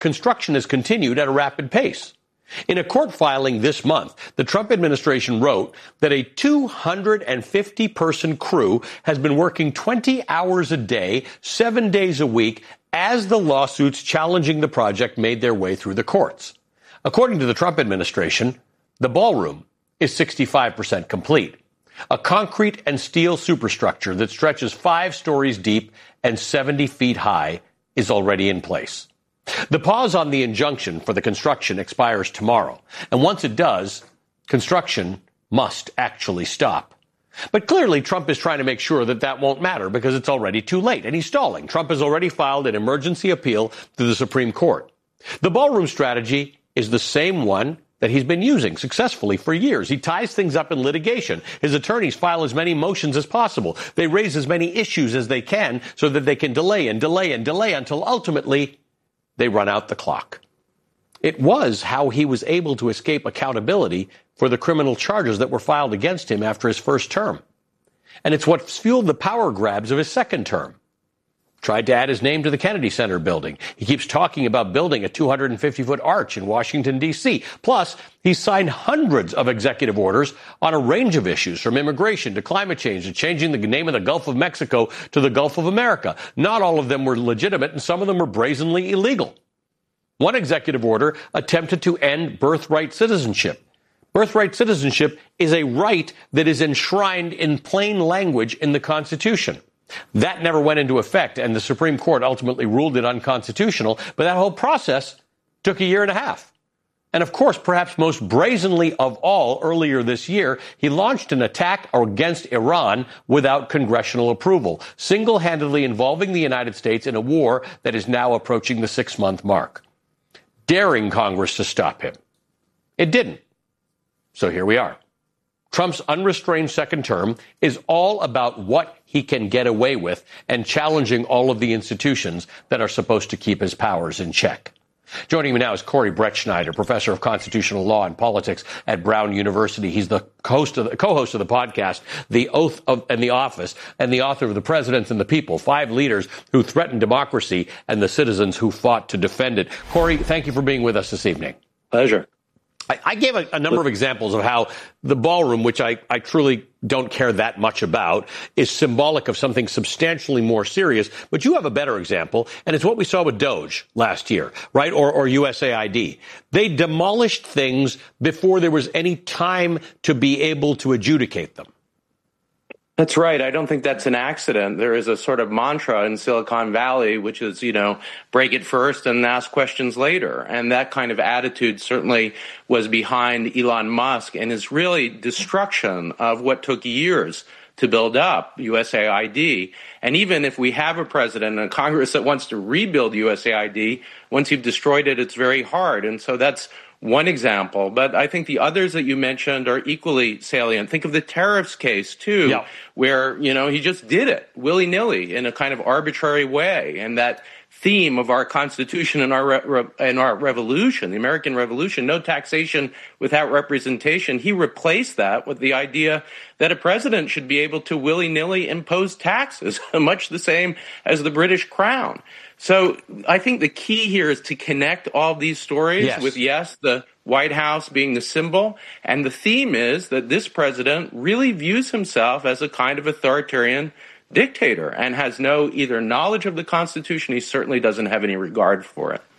construction has continued at a rapid pace. In a court filing this month, the Trump administration wrote that a 250-person crew has been working 20 hours a day, 7 days a week, as the lawsuits challenging the project made their way through the courts. According to the Trump administration, the ballroom is 65% complete. A concrete and steel superstructure that stretches 5 stories deep and 70 feet high is already in place. The pause on the injunction for the construction expires tomorrow, and once it does, construction must actually stop. But clearly, Trump is trying to make sure that that won't matter because it's already too late, and he's stalling. Trump has already filed an emergency appeal to the Supreme Court. The ballroom strategy is the same one that he's been using successfully for years. He ties things up in litigation. His attorneys file as many motions as possible. They raise as many issues as they can so that they can delay and delay and delay until ultimately they run out the clock. It was how he was able to escape accountability for the criminal charges that were filed against him after his first term. And it's what fueled the power grabs of his second term. Tried to add his name to the Kennedy Center building. He keeps talking about building a 250-foot arch in Washington, D.C. Plus, he's signed hundreds of executive orders on a range of issues, from immigration to climate change to changing the name of the Gulf of Mexico to the Gulf of America. Not all of them were legitimate, and some of them were brazenly illegal. One executive order attempted to end birthright citizenship. Birthright citizenship is a right that is enshrined in plain language in the Constitution. That never went into effect, and the Supreme Court ultimately ruled it unconstitutional, but that whole process took a year and a half. And of course, perhaps most brazenly of all, earlier this year, he launched an attack against Iran without congressional approval, single-handedly involving the United States in a war that is now approaching the 6-month mark, daring Congress to stop him. It didn't. So here we are. Trump's unrestrained second term is all about what he can get away with and challenging all of the institutions that are supposed to keep his powers in check. Joining me now is Corey Brettschneider, professor of constitutional law and politics at Brown University. He's the co-host of the podcast, The Oath and the Office, and the author of The Presidents and the People, 5 leaders who threatened democracy and the citizens who fought to defend it. Corey, thank you for being with us this evening. Pleasure. I gave a number of examples of how the ballroom, which I truly don't care that much about, is symbolic of something substantially more serious. But you have a better example, and it's what we saw with Doge last year, right? Or USAID. They demolished things before there was any time to be able to adjudicate them. That's right. I don't think that's an accident. There is a sort of mantra in Silicon Valley, which is, break it first and ask questions later. And that kind of attitude certainly was behind Elon Musk and is really destruction of what took years to build up, USAID. And even if we have a president and a Congress that wants to rebuild USAID, once you've destroyed it, it's very hard. And so that's one example, but I think the others that you mentioned are equally salient. Think of the tariffs case, too, where, he just did it willy-nilly in a kind of arbitrary way. And that theme of our Constitution and our revolution, the American Revolution, no taxation without representation, he replaced that with the idea that a president should be able to willy-nilly impose taxes, much the same as the British Crown. So I think the key here is to connect all these stories with, the White House being the symbol. And the theme is that this president really views himself as a kind of authoritarian dictator and has no either knowledge of the Constitution. He certainly doesn't have any regard for it.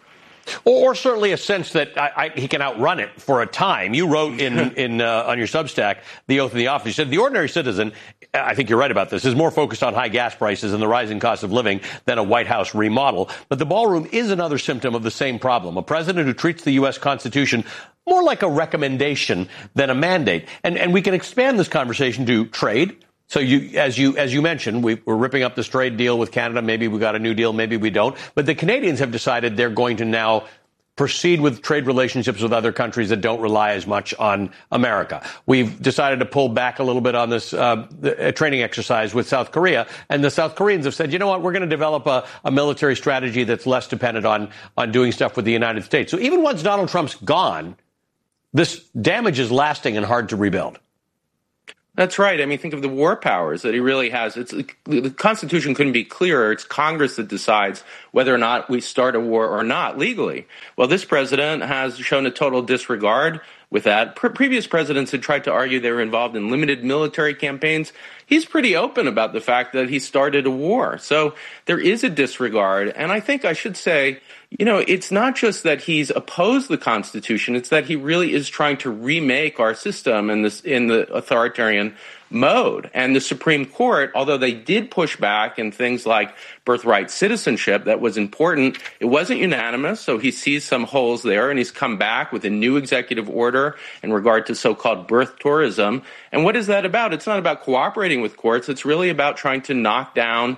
Or certainly a sense that he can outrun it for a time. You wrote in on your Substack, The Oath and the Office, you said the ordinary citizen, I think you're right about this, is more focused on high gas prices and the rising cost of living than a White House remodel. But the ballroom is another symptom of the same problem. A president who treats the U.S. Constitution more like a recommendation than a mandate. And we can expand this conversation to trade. So as you mentioned, we're ripping up this trade deal with Canada. Maybe we got a new deal. Maybe we don't. But the Canadians have decided they're going to now proceed with trade relationships with other countries that don't rely as much on America. We've decided to pull back a little bit on this training exercise with South Korea. And the South Koreans have said, you know what, we're going to develop a military strategy that's less dependent on doing stuff with the United States. So even once Donald Trump's gone, this damage is lasting and hard to rebuild. That's right. I mean, think of the war powers that he really has. The Constitution couldn't be clearer. It's Congress that decides whether or not we start a war or not legally. Well, this president has shown a total disregard with that. Previous presidents had tried to argue they were involved in limited military campaigns. He's pretty open about the fact that he started a war. So there is a disregard. And I think I should say, it's not just that he's opposed the Constitution, it's that he really is trying to remake our system in the authoritarian mode. And the Supreme Court, although they did push back in things like birthright citizenship, that was important, it wasn't unanimous, so he sees some holes there, and he's come back with a new executive order in regard to so-called birth tourism. And what is that about? It's not about cooperating with courts, it's really about trying to knock down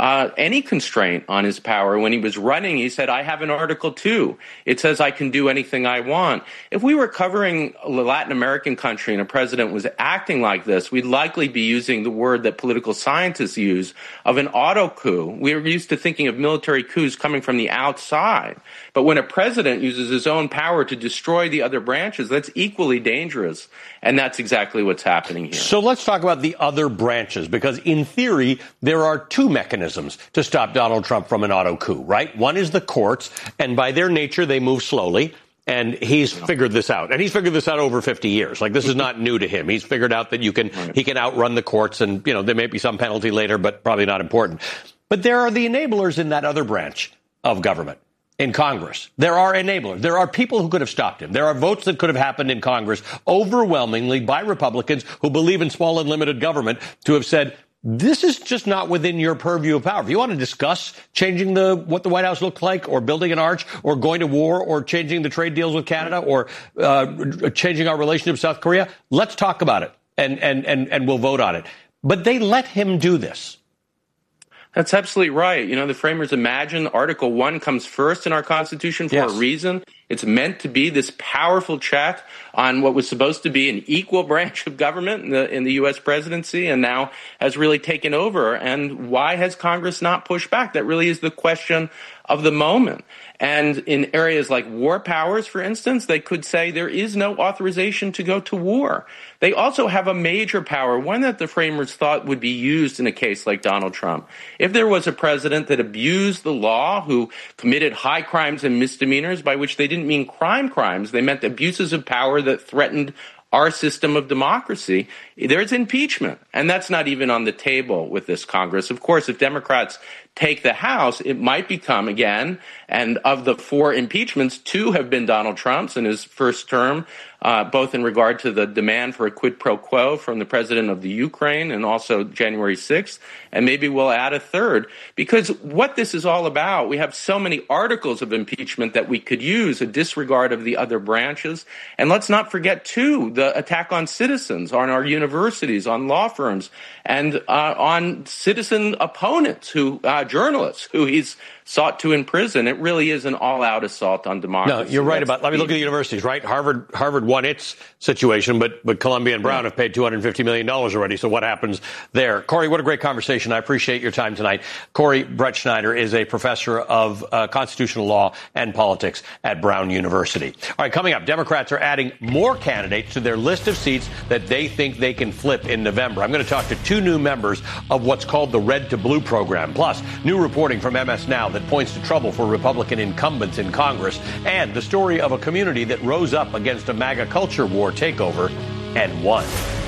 any constraint on his power. When he was running, he said, I have an Article 2. It says I can do anything I want. If we were covering a Latin American country and a president was acting like this, we'd likely be using the word that political scientists use of an auto coup. We're used to thinking of military coups coming from the outside. But when a president uses his own power to destroy the other branches, that's equally dangerous. And that's exactly what's happening here. So let's talk about the other branches, because in theory, there are two mechanisms to stop Donald Trump from an auto coup, right? One is the courts, and by their nature, they move slowly. And he's figured this out. And he's figured this out over 50 years. Like, this is not new to him. He's figured out that he can outrun the courts, and, there may be some penalty later, but probably not important. But there are the enablers in that other branch of government. In Congress, there are enablers. There are people who could have stopped him. There are votes that could have happened in Congress overwhelmingly by Republicans who believe in small and limited government to have said, this is just not within your purview of power. If you want to discuss changing what the White House looked like, or building an arch, or going to war, or changing the trade deals with Canada, or changing our relationship with South Korea, let's talk about it and we'll vote on it. But they let him do this. That's absolutely right. The framers imagine Article 1 comes first in our Constitution for a reason. It's meant to be this powerful check on what was supposed to be an equal branch of government in the U.S. presidency, and now has really taken over. And why has Congress not pushed back? That really is the question of the moment. And in areas like war powers, for instance, they could say there is no authorization to go to war. They also have a major power, one that the framers thought would be used in a case like Donald Trump. If there was a president that abused the law, who committed high crimes and misdemeanors, by which they didn't mean crimes, they meant abuses of power that threatened our system of democracy, there's impeachment. And that's not even on the table with this Congress. Of course, if Democrats take the House, it might become again, and of the 4 impeachments, 2 have been Donald Trump's in his first term, both in regard to the demand for a quid pro quo from the president of the Ukraine and also January 6th. And maybe we'll add a third, because what this is all about, we have so many articles of impeachment that we could use, a disregard of the other branches. And let's not forget, too, the attack on citizens, on our universities, on law firms, and on citizen opponents, journalists who he's sought to imprison. It really is an all-out assault on democracy. No, you're right about. Let me look at the universities, right? Harvard won its situation, but Columbia and Brown have paid $250 million already. So what happens there? Corey, what a great conversation. I appreciate your time tonight. Corey Brettschneider is a professor of constitutional law and politics at Brown University. All right, coming up, Democrats are adding more candidates to their list of seats that they think they can flip in November. I'm going to talk to 2 new members of what's called the Red to Blue program. Plus, new reporting from MS Now that points to trouble for Republican incumbents in Congress, and the story of a community that rose up against a MAGA culture war takeover and won.